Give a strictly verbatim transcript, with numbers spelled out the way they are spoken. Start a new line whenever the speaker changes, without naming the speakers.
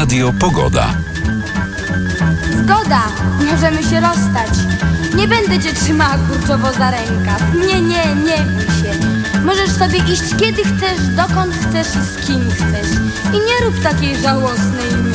Radio Pogoda.
Zgoda, możemy się rozstać. Nie będę cię trzymała kurczowo za rękaw. Nie, nie, nie bój się. Możesz sobie iść kiedy chcesz, dokąd chcesz i z kim chcesz. I nie rób takiej żałosnej